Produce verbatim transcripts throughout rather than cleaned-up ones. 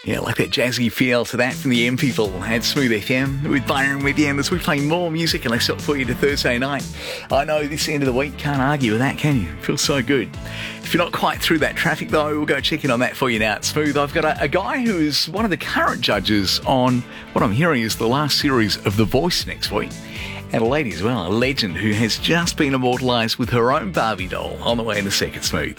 Yeah, like that jazzy feel to that from the M People at Smooth F M with Byron with you. And as we play more music and I set for you to Thursday night, I know this end of the week, can't argue with that, can you? Feels so good. If you're not quite through that traffic though, we'll go check in on that for you now at Smooth. I've got a, a guy who is one of the current judges on what I'm hearing is the last series of The Voice next week. And a lady as well, a legend who has just been immortalised with her own Barbie doll on the way in a second, Smooth.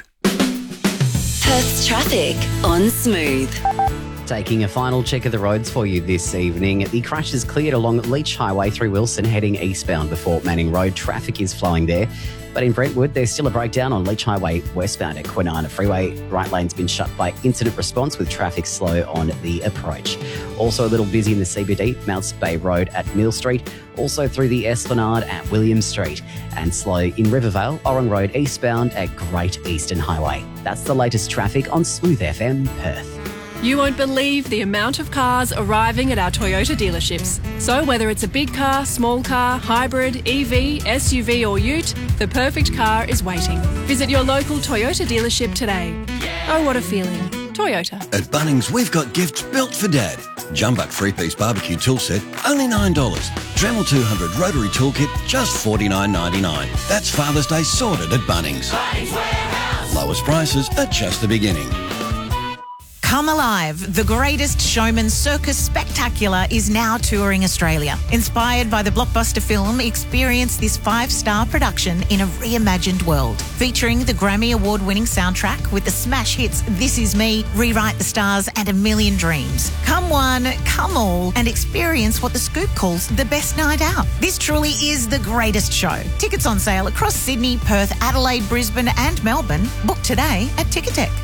Perth's traffic on Smooth. Taking a final check of the roads for you this evening. The crash is cleared along Leach Highway through Wilson, heading eastbound before Manning Road. Traffic is flowing there. But in Brentwood, there's still a breakdown on Leach Highway westbound at Kwinana Freeway. Right lane's been shut by incident response with traffic slow on the approach. Also a little busy in the C B D, Mounts Bay Road at Mill Street. Also through the Esplanade at William Street. And slow in Rivervale, Orong Road eastbound at Great Eastern Highway. That's the latest traffic on Smooth F M Perth. You won't believe the amount of cars arriving at our Toyota dealerships. So whether it's a big car, small car, hybrid, E V, S U V or ute, the perfect car is waiting. Visit your local Toyota dealership today. Oh, what a feeling. Toyota. At Bunnings, we've got gifts built for Dad. Jumbuck three-piece barbecue tool set, only nine dollars. Dremel two hundred rotary toolkit, just forty-nine ninety-nine. That's Father's Day sorted at Bunnings. Bunnings Warehouse. Lowest prices are just the beginning. Come Alive, the greatest showman circus spectacular is now touring Australia. Inspired by the blockbuster film, experience this five-star production in a reimagined world. Featuring the Grammy Award-winning soundtrack with the smash hits This Is Me, Rewrite the Stars and A Million Dreams. Come one, come all and experience what The Scoop calls the best night out. This truly is the greatest show. Tickets on sale across Sydney, Perth, Adelaide, Brisbane and Melbourne. Book today at Ticketek.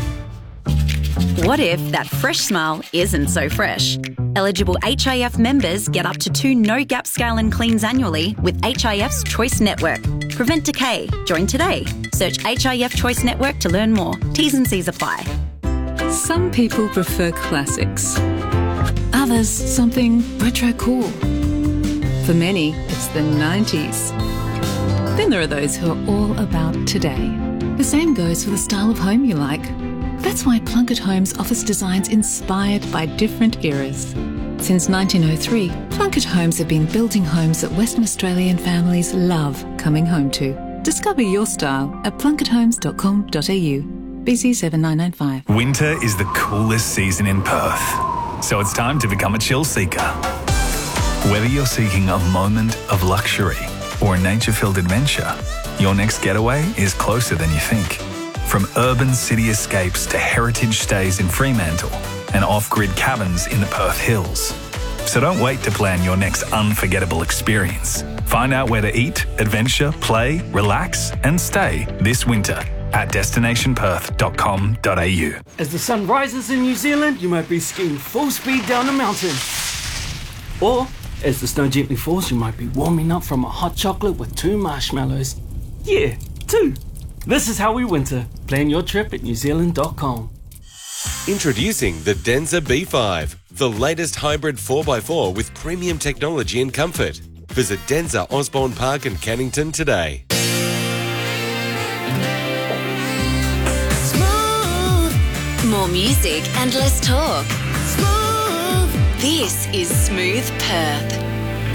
What if that fresh smile isn't so fresh? Eligible H I F members get up to two no-gap scale and cleans annually with H I F's Choice Network. Prevent decay. Join today. Search H I F Choice Network to learn more. T's and C's apply. Some people prefer classics. Others, something retro cool. For many, it's the nineties. Then there are those who are all about today. The same goes for the style of home you like. That's why Plunkett Homes offers designs inspired by different eras. Since nineteen oh three, Plunkett Homes have been building homes that Western Australian families love coming home to. Discover your style at plunkett homes dot com dot a u. B C seven nine nine five. Winter is the coolest season in Perth, so it's time to become a chill seeker. Whether you're seeking a moment of luxury or a nature-filled adventure, your next getaway is closer than you think. From urban city escapes to heritage stays in Fremantle and off-grid cabins in the Perth Hills. So don't wait to plan your next unforgettable experience. Find out where to eat, adventure, play, relax and stay this winter at destination perth dot com dot a u. As the sun rises in New Zealand, you might be skiing full speed down a mountain. Or, as the snow gently falls, you might be warming up from a hot chocolate with two marshmallows. Yeah, two. This is how we winter. Plan your trip at new zealand dot com. Introducing the Denza B five, the latest hybrid four by four with premium technology and comfort. Visit Denza Osborne Park in Cannington today. Smooth. More music and less talk. Smooth. This is Smooth Perth.